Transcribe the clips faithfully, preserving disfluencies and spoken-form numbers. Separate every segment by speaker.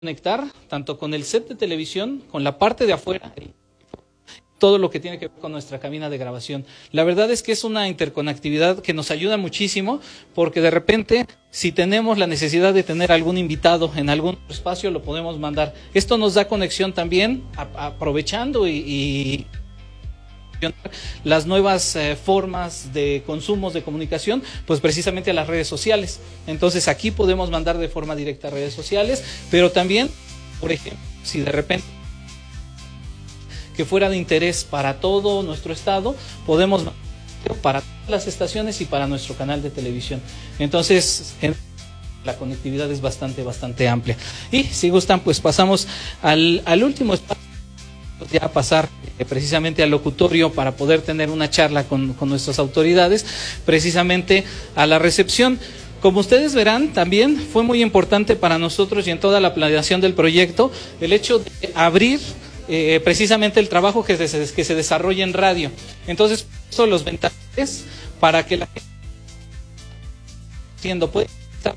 Speaker 1: conectar tanto con el set de televisión, con la parte de afuera, todo lo que tiene que ver con nuestra cabina de grabación. La verdad es que es una interconectividad que nos ayuda muchísimo, porque de repente, si tenemos la necesidad de tener algún invitado en algún espacio, lo podemos mandar. Esto nos da conexión también, a, aprovechando y, y las nuevas eh, formas de consumos de comunicación, pues precisamente a las redes sociales. Entonces aquí podemos mandar de forma directa a redes sociales, pero también, por ejemplo, si de repente que fuera de interés para todo nuestro estado, podemos mandar para todas las estaciones y para nuestro canal de televisión. Entonces, en la conectividad es bastante, bastante amplia. Y si gustan, pues pasamos al, al último espacio, ya pasar eh, precisamente al locutorio para poder tener una charla con, con nuestras autoridades, precisamente a la recepción. Como ustedes verán, también fue muy importante para nosotros y en toda la planeación del proyecto el hecho de abrir eh, precisamente el trabajo que se, que se desarrolla en radio. Entonces, son los ventanales para que la gente siendo puede estar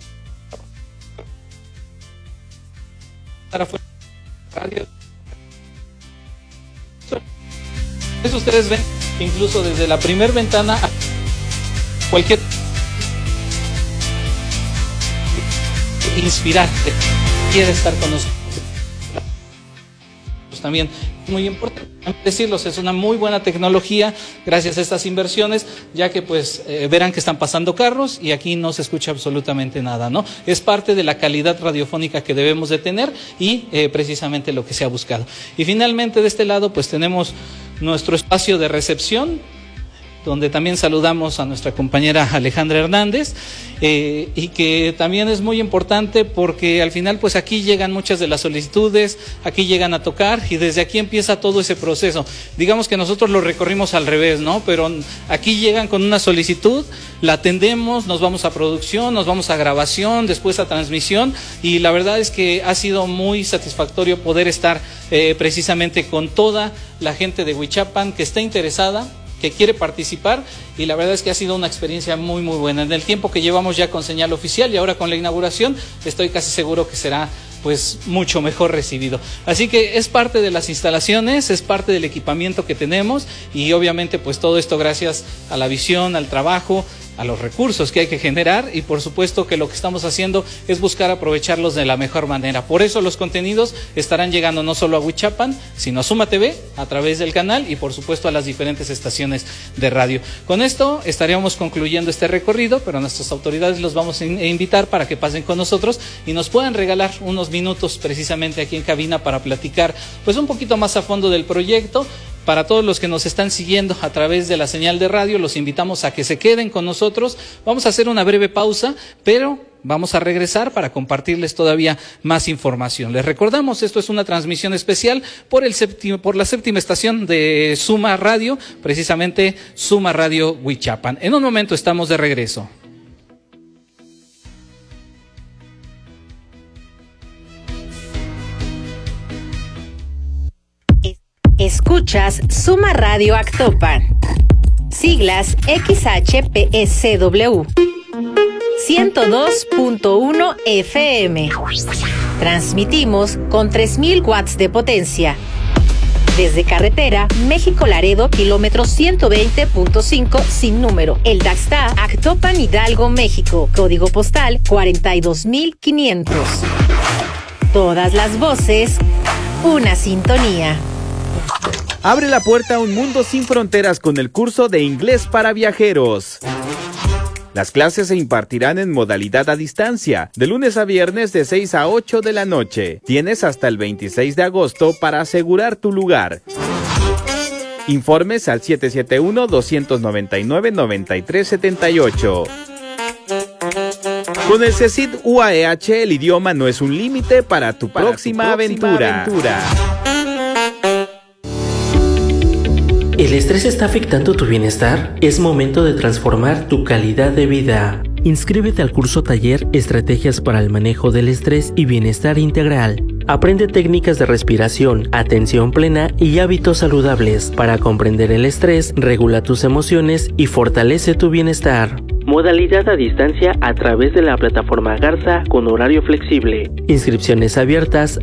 Speaker 1: afuera radio. Eso ustedes ven incluso desde la primer ventana a cualquier inspirarte quiere estar con nosotros. Pues también muy importante decirlos, es una muy buena tecnología gracias a estas inversiones, ya que pues eh, verán que están pasando carros y aquí no se escucha absolutamente nada, ¿no? Es parte de la calidad radiofónica que debemos de tener y eh, precisamente lo que se ha buscado. Y finalmente de este lado pues tenemos nuestro espacio de recepción, donde también saludamos a nuestra compañera Alejandra Hernández, eh, y que también es muy importante porque al final pues aquí llegan muchas de las solicitudes, aquí llegan a tocar y desde aquí empieza todo ese proceso. Digamos que nosotros lo recorrimos al revés, ¿no? Pero aquí llegan con una solicitud, la atendemos, nos vamos a producción, nos vamos a grabación, después a transmisión, y la verdad es que ha sido muy satisfactorio poder estar eh, precisamente con toda la gente de Huichapan que está interesada, que quiere participar, y la verdad es que ha sido una experiencia muy muy buena. En el tiempo que llevamos ya con señal oficial y ahora con la inauguración, estoy casi seguro que será pues mucho mejor recibido. Así que es parte de las instalaciones, es parte del equipamiento que tenemos, y obviamente pues todo esto gracias a la visión, al trabajo, a los recursos que hay que generar, y por supuesto que lo que estamos haciendo es buscar aprovecharlos de la mejor manera. Por eso los contenidos estarán llegando no solo a Huichapan, sino a Suma T V a través del canal y por supuesto a las diferentes estaciones de radio. Con esto estaríamos concluyendo este recorrido, pero a nuestras autoridades los vamos a invitar para que pasen con nosotros y nos puedan regalar unos minutos precisamente aquí en cabina para platicar pues un poquito más a fondo del proyecto. Para todos los que nos están siguiendo a través de la señal de radio, los invitamos a que se queden con nosotros. Vamos a hacer una breve pausa, pero vamos a regresar para compartirles todavía más información. Les recordamos, esto es una transmisión especial por, el séptimo, por la séptima estación de Suma Radio, precisamente Suma Radio Huichapan. En un momento estamos de regreso.
Speaker 2: Escuchas Suma Radio Actopan, siglas X H P S W, ciento dos punto uno F M. Transmitimos con tres mil watts de potencia. Desde carretera México-Laredo, kilómetro ciento veinte punto cinco sin número. El Daxta, Actopan, Hidalgo, México. Código postal cuarenta y dos mil quinientos. Todas las voces, una sintonía.
Speaker 3: Abre la puerta a un mundo sin fronteras con el curso de inglés para viajeros. Las clases se impartirán en modalidad a distancia, de lunes a viernes de seis a ocho de la noche. Tienes hasta el veintiséis de agosto para asegurar tu lugar. Informes al siete siete uno, dos nueve nueve, nueve tres siete ocho. Con el CECIT U A E H, el idioma no es un límite para tu para próxima, tu próxima aventura. aventura.
Speaker 4: ¿El estrés está afectando tu bienestar? Es momento de transformar tu calidad de vida. Inscríbete al curso taller Estrategias para el manejo del estrés y bienestar integral. Aprende técnicas de respiración, atención plena y hábitos saludables para comprender el estrés, regula tus emociones y fortalece tu bienestar. Modalidad a distancia a través de la plataforma Garza con horario flexible. Inscripciones abiertas